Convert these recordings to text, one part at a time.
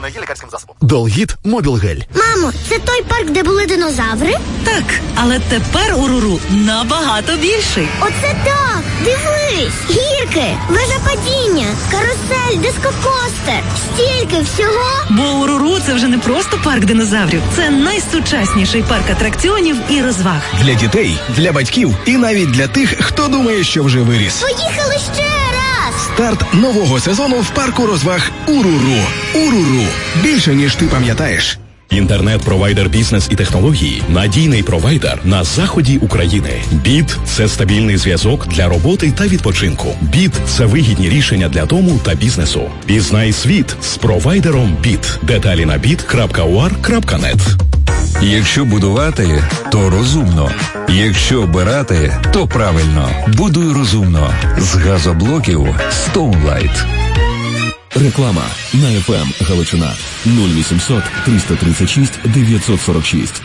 не є лікарським засобом. Долгіт Мобілгель. Мамо, це той парк, де були динозаври? Так, але тепер УРУРУ набагато більший. Оце так! Дивись! Гірки, вежа падіння, карусель, дискокостер. Стільки всього! Бо УРУРУ – це вже не просто парк динозаврів. Це найсучасніший парк атракціонів і розваг. Для дітей, для батьків і навіть для тих, хто думає, що вже виріс. Поїхали ще раз! Старт нового сезону в парку розваг УРУРУ. УРУРУ. Більше, ніж ти пам'ятаєш. Інтернет-провайдер бізнес і технології – надійний провайдер на заході України. БІТ – це стабільний зв'язок для роботи та відпочинку. БІТ – це вигідні рішення для дому та бізнесу. Пізнай світ з провайдером БІТ. Деталі на bit.ur.net. Якщо будувати, то розумно. Якщо обирати, то правильно. Будуй розумно. З газоблоків Stoneline. Реклама на FM Галичина 0800 336 946.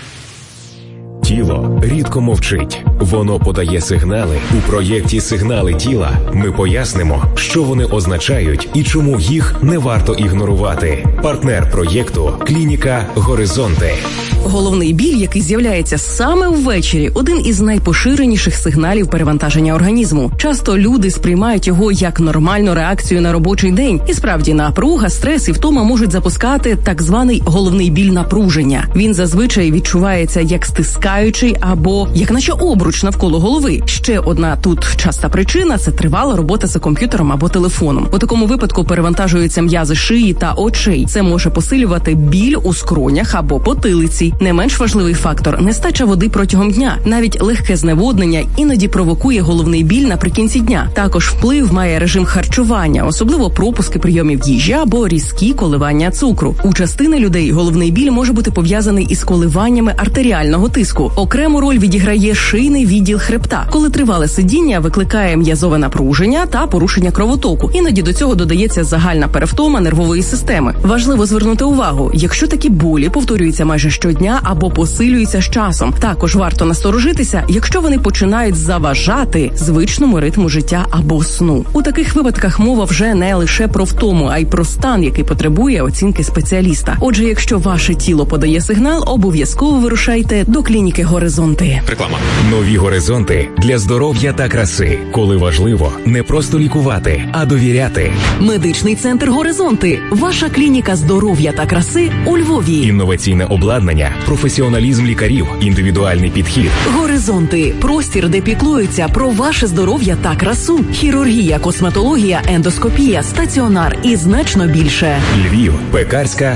Тіло рідко мовчить. Воно подає сигнали. У проєкті «Сигнали тіла» ми пояснимо, що вони означають і чому їх не варто ігнорувати. Партнер проєкту – клініка «Горизонти». Головний біль, який з'являється саме ввечері, один із найпоширеніших сигналів перевантаження організму. Часто люди сприймають його як нормальну реакцію на робочий день. І справді, напруга, стрес і втома можуть запускати так званий головний біль напруження. Він зазвичай відчувається як стискаючий або як наче обруч навколо голови. Ще одна тут часта причина – це тривала робота за комп'ютером або телефоном. У такому випадку перевантажуються м'язи шиї та очей. Це може посилювати біль у скронях або потилиці. Не менш важливий фактор – нестача води протягом дня. Навіть легке зневоднення іноді провокує головний біль наприкінці дня. Також вплив має режим харчування, особливо пропуски прийомів їжі або різкі коливання цукру. У частини людей головний біль може бути пов'язаний із коливаннями артеріального тиску. Окрему роль відіграє шийний відділ хребта. Коли тривале сидіння викликає м'язове напруження та порушення кровотоку. Іноді до цього додається загальна перевтома нервової системи. Важливо звернути увагу, якщо такі болі повторюються майже щодня або посилюються з часом. Також варто насторожитися, якщо вони починають заважати звичному ритму життя або сну. У таких випадках мова вже не лише про втому, а й про стан, який потребує оцінки спеціаліста. Отже, якщо ваше тіло подає сигнал, обов'язково вирушайте до клініки «Горизонти». Реклама. Нові горизонти для здоров'я та краси. Коли важливо не просто лікувати, а довіряти. Медичний центр «Горизонти». Ваша клініка здоров'я та краси у Львові. Інноваційне обладнання, професіоналізм лікарів, індивідуальний підхід. «Горизонти» – простір, де піклуються про ваше здоров'я та красу. Хірургія, косметологія, ендоскопія, стаціонар і значно більше. Львів, Пекарська,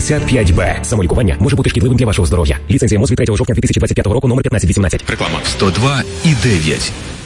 65Б. Самолікування може бути шкідливим для вашого здоров'я. Ліцензія МОЗ від 3 жовтня 2025 року, номер 1518. Реклама. 102,9.